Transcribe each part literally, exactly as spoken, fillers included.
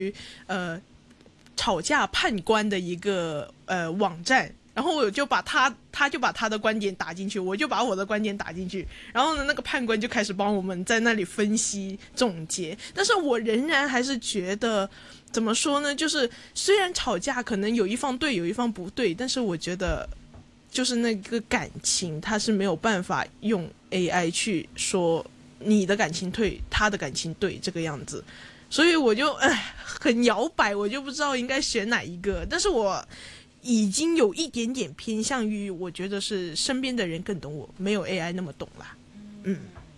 呃吵架判官的一个呃网站。然后我就把他，他就把他的观点打进去，我就把我的观点打进去，然后呢，那个判官就开始帮我们在那里分析总结。但是我仍然还是觉得，怎么说呢？就是虽然吵架可能有一方对，有一方不对，但是我觉得，就是那个感情，它是没有办法用 A I 去说你的感情对，他的感情对这个样子。所以我就哎很摇摆，我就不知道应该选哪一个。但是我已经有一点点偏向于，我觉得是身边的人更懂我，没有 A I 那么懂啦。嗯，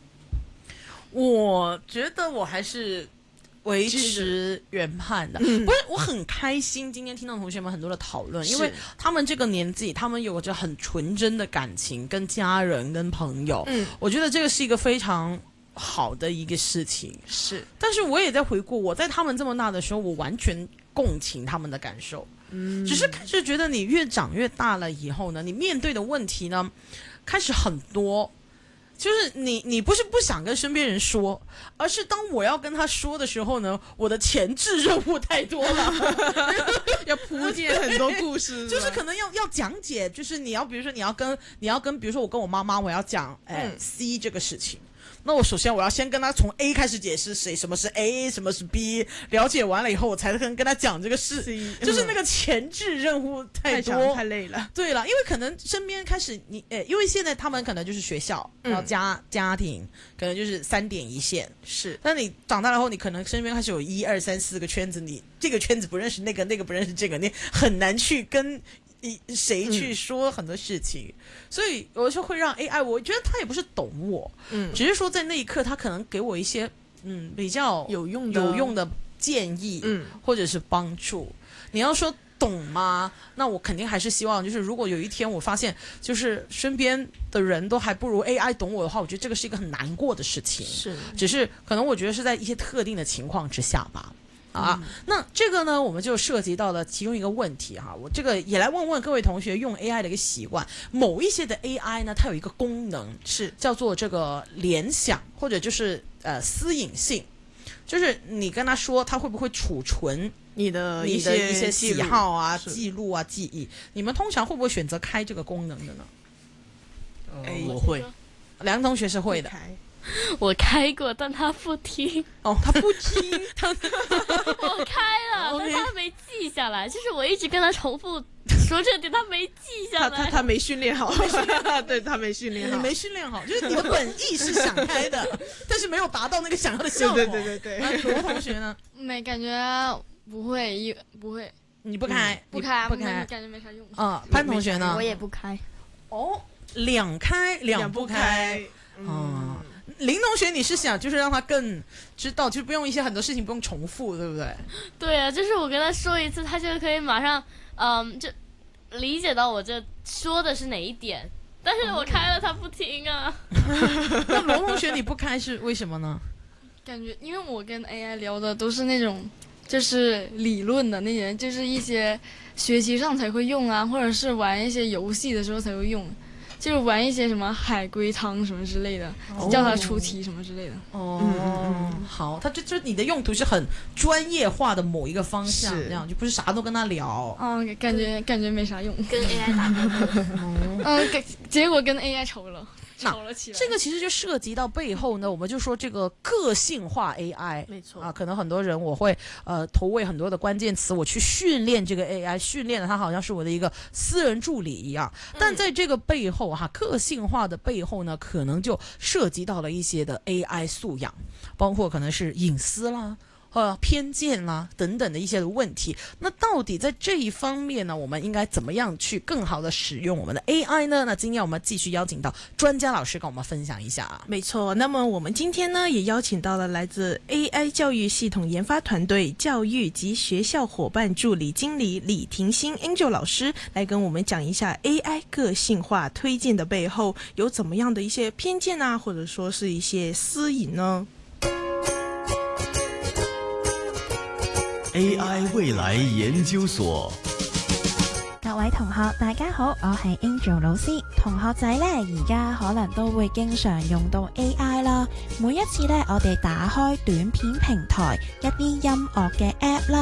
我觉得我还是维持原判的。嗯、不是，我很开心今天听到同学们很多的讨论，因为他们这个年纪，他们有着很纯真的感情，跟家人、跟朋友。嗯，我觉得这个是一个非常好的一个事情。 是， 但是我也在回顾，我在他们这么大的时候，我完全共情他们的感受。嗯，只是开始觉得你越长越大了以后呢，你面对的问题呢，开始很多。就是你，你不是不想跟身边人说，而是当我要跟他说的时候呢，我的前置任务太多了， 要铺垫很多故事， 就是可能要要讲解，就是你要比如说你要跟你要跟，比如说我跟我妈妈，我要讲哎、嗯、C 这个事情。那我首先我要先跟他从 A 开始解释谁什么是 A 什么是 B， 了解完了以后我才跟跟他讲这个事，就是那个前置任务太多太, 太累了。 对了，因为可能身边开始你诶，因为现在他们可能就是学校，然后家、嗯、家庭可能就是三点一线， 是。 但你长大了后，你可能身边开始有一二三四个圈子，你这个圈子不认识那个，那个不认识这个，你很难去跟谁去说很多事情、嗯、所以我就会让 A I， 我觉得他也不是懂我，嗯，只是说在那一刻他可能给我一些嗯比较有用的有用的建议，嗯，或者是帮助。你要说懂吗？那我肯定还是希望，就是如果有一天我发现就是身边的人都还不如 A I 懂我的话，我觉得这个是一个很难过的事情， 是， 只是可能我觉得是在一些特定的情况之下吧。啊，那这个呢，我们就涉及到了其中一个问题哈。我这个也来问问各位同学用 A I 的一个习惯。某一些的 A I 呢，它有一个功能是叫做这个联想，或者就是呃私隐性，就是你跟他说，他会不会储存你的你的一些喜好啊、 记录啊、记忆？你们通常会不会选择开这个功能的呢？ 呃、我会， 梁同学是会的。 我开过，但他不听。 哦，他不听，他我开了，但他没记下来。就是我一直跟他重复说这点，他没记下来。 他他他没训练好，对他没训练好， 你没训练好，就是你的本意是想开的，但是没有达到那个想要的效果。 对对对对对。 那罗同学呢？ 没感觉不会，不会。 你不开， 嗯、不开， 不开， 感觉没啥用。 啊、呃，潘同学呢？ 我也不开。 哦，两开两不开。 嗯。 嗯林同学，你是想就是让他更知道，就不用一些很多事情不用重复，对不对？ 对啊，就是我跟他说一次，他就可以马上，嗯，就理解到我这说的是哪一点。但是我开了，他不听啊。 那罗同学你不开是为什么呢？ 感觉因为我跟 A I 聊的都是那种就是理论的那些，就是一些学习上才会用啊，或者是玩一些游戏的时候才会用。就是玩一些什么海龟汤什么之类的，哦、叫他出题什么之类的。 哦，嗯嗯、好，他这就你的用途是很专业化的某一个方向，这样就不是啥都跟他聊。 嗯，感觉感觉没啥用， 跟 A I 打斗。 嗯，结果跟 A I 吵了。 那这个其实就涉及到背后呢，我们就说这个个性化 A I， 没错啊，可能很多人我会呃投喂很多的关键词，我去训练这个 A I， 训练的它好像是我的一个私人助理一样，但在这个背后哈、啊，个性化的背后呢，可能就涉及到了一些的 A I 素养，包括可能是隐私啦。呃，偏见啦等等的一些的问题，那到底在这一方面呢，我们应该怎么样去更好的使用我们的 A I 呢？那今天我们继续邀请到专家老师跟我们分享一下啊。 没错，那么我们今天呢也邀请到了来自 A I 教育系统研发团队教育及学校伙伴助理经理李婷欣 Angel 老师来跟我们讲一下 A I 个性化推荐的背后有怎么样的一些偏见啊，或者说是一些私隐呢 ？A I 未来研究所。 那我位同學，大家好，我係 Angel 老師。同學仔呢，而家可能都會經常用到 A I 啦。每一次呢，我哋打開短片平台一啲音樂嘅 app 啦。